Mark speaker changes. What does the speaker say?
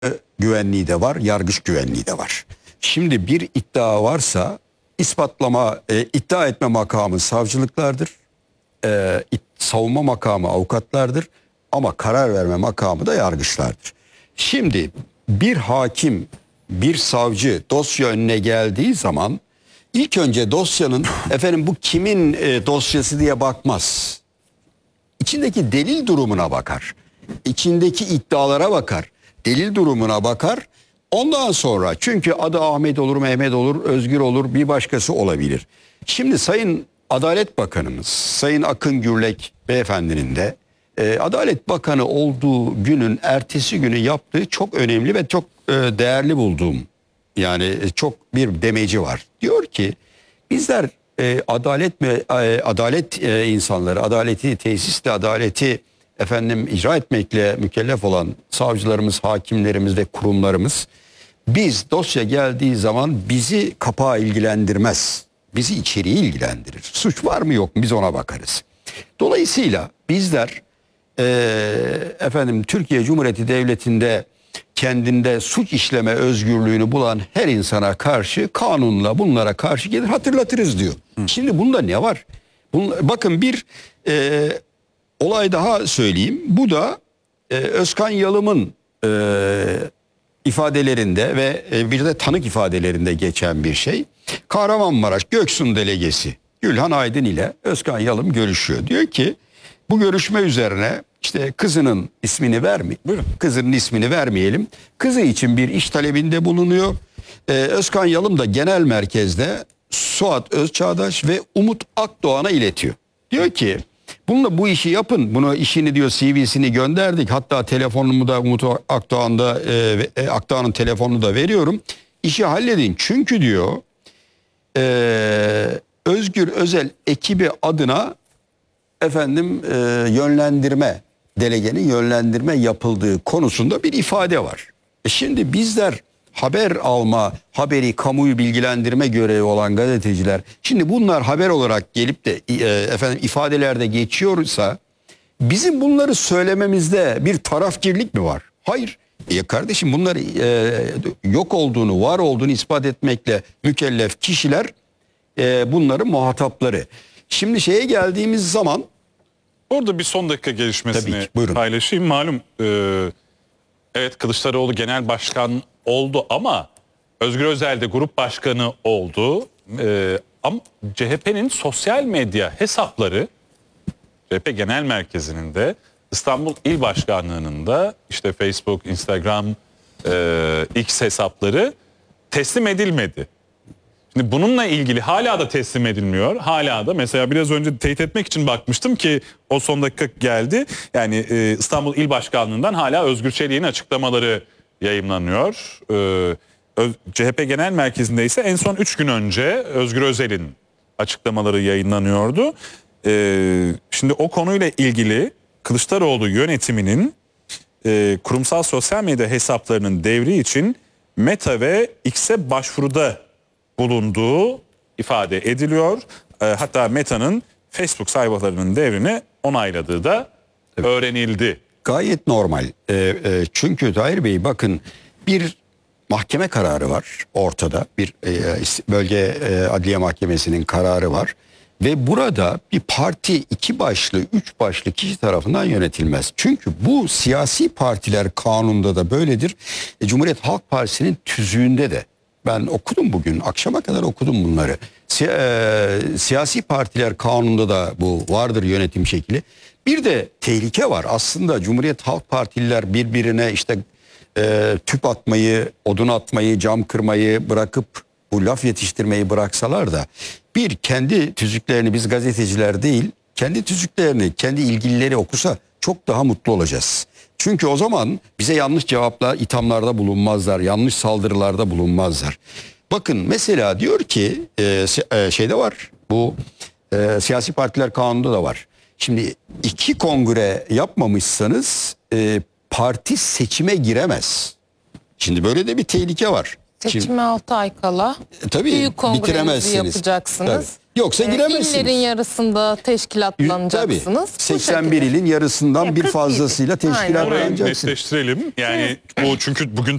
Speaker 1: güvenliği de var, yargıç güvenliği de var. Şimdi bir iddia varsa iddia etme makamı savcılıklardır, savunma makamı avukatlardır ama karar verme makamı da yargıçlardır. Şimdi bir hakim, bir savcı dosya önüne geldiği zaman ilk önce dosyanın efendim bu kimin dosyası diye bakmaz. İçindeki delil durumuna bakar. İçindeki iddialara bakar. Delil durumuna bakar. Ondan sonra çünkü adı Ahmet olur, Mehmet olur, Özgür olur, bir başkası olabilir. Şimdi Sayın Adalet Bakanımız, Sayın Akın Gürlek beyefendinin de Adalet Bakanı olduğu günün ertesi günü yaptığı çok önemli ve çok değerli bulduğum yani çok bir demeci var. Diyor ki bizler adalet insanları, adaleti tesisle adaleti icra etmekle mükellef olan savcılarımız, hakimlerimiz ve kurumlarımız biz dosya geldiği zaman bizi kapağı ilgilendirmez. Bizi içeriği ilgilendirir. Suç var mı yok mu biz ona bakarız. Dolayısıyla bizler Türkiye Cumhuriyeti Devleti'nde kendinde suç işleme özgürlüğünü bulan her insana karşı kanunla bunlara karşı gelir hatırlatırız diyor. Şimdi bunda ne var? Bakın bir olay daha söyleyeyim. Bu da Özkan Yalım'ın ifadelerinde ve bir de tanık ifadelerinde geçen bir şey. Kahramanmaraş Göksun Delegesi Gülhan Aydın ile Özkan Yalım görüşüyor. Diyor ki bu görüşme üzerine işte kızının ismini kızının ismini vermeyelim. Kızı için bir iş talebinde bulunuyor. Özkan Yalım da genel merkezde Suat Özçağdaş ve Umut Akdoğan'a iletiyor. Diyor ki bununla bu işi yapın. Bunu işini diyor CV'sini gönderdik. Hatta telefonumu da Umut Akdoğan'ın telefonunu da veriyorum. İşi halledin. Çünkü diyor Özgür Özel ekibi adına yönlendirme, delegenin yönlendirme yapıldığı konusunda bir ifade var. Şimdi bizler haber alma, haberi kamuoyu bilgilendirme görevi olan gazeteciler, şimdi bunlar haber olarak gelip de ifadelerde geçiyorsa bizim bunları söylememizde bir tarafgirlik mi var? Hayır. Kardeşim bunlar yok olduğunu, var olduğunu ispat etmekle mükellef kişiler bunların muhatapları. Şimdi şeye geldiğimiz zaman
Speaker 2: orada bir son dakika gelişmesini paylaşayım. Malum evet Kılıçdaroğlu genel başkan oldu ama Özgür Özel de grup başkanı oldu. Ama CHP'nin sosyal medya hesapları CHP Genel Merkezi'nin de İstanbul İl Başkanlığı'nın da işte Facebook, Instagram, X hesapları teslim edilmedi. Şimdi bununla ilgili hala da teslim edilmiyor. Hala da mesela biraz önce teyit etmek için bakmıştım ki o son dakika geldi. Yani İstanbul İl Başkanlığı'ndan hala Özgür Çelik'in açıklamaları yayımlanıyor. CHP Genel Merkezi'nde ise en son 3 gün önce Özgür Özel'in açıklamaları yayınlanıyordu. Şimdi o konuyla ilgili Kılıçdaroğlu yönetiminin kurumsal sosyal medya hesaplarının devri için Meta ve X'e başvuruda bulunduğu ifade ediliyor. Hatta Meta'nın Facebook sayfalarının devrini onayladığı da öğrenildi.
Speaker 1: Gayet normal. Çünkü Tahir Bey bakın bir mahkeme kararı var ortada. Bir bölge adliye mahkemesinin kararı var. Ve burada bir parti 2 başlı 3 başlı kişi tarafından yönetilmez. Çünkü bu siyasi partiler kanununda da böyledir. Cumhuriyet Halk Partisi'nin tüzüğünde de. Ben okudum bugün. Akşama kadar okudum bunları. Siyasi partiler kanununda da bu vardır yönetim şekli. Bir de tehlike var. Aslında Cumhuriyet Halk Partililer birbirine tüp atmayı, odun atmayı, cam kırmayı bırakıp bu laf yetiştirmeyi bıraksalar da bir kendi tüzüklerini biz gazeteciler değil, kendi tüzüklerini, kendi ilgilileri okusa çok daha mutlu olacağız. Çünkü o zaman bize yanlış cevaplar, ithamlarda bulunmazlar, yanlış saldırılarda bulunmazlar. Bakın mesela diyor ki şeyde var, bu siyasi partiler kanununda da var. Şimdi 2 kongre yapmamışsanız parti seçime giremez. Şimdi böyle de bir tehlike var.
Speaker 3: Seçime 6 ay kala
Speaker 1: Tabii
Speaker 3: büyük kongrenizi
Speaker 1: bitiremezsiniz.
Speaker 3: yapacaksınız.
Speaker 1: Tabii. Yoksa giremezsiniz.
Speaker 3: İllerin yarısında
Speaker 1: Tabii.
Speaker 3: teşkilatlanacaksınız. Bu
Speaker 1: 81
Speaker 3: şekilde.
Speaker 1: ilin yarısından
Speaker 3: Ya,
Speaker 1: bir
Speaker 3: 47.
Speaker 1: fazlasıyla
Speaker 3: Aynen.
Speaker 2: Orayı
Speaker 1: teşkilatlanacaksınız.
Speaker 2: netleştirelim. Yani o çünkü bugün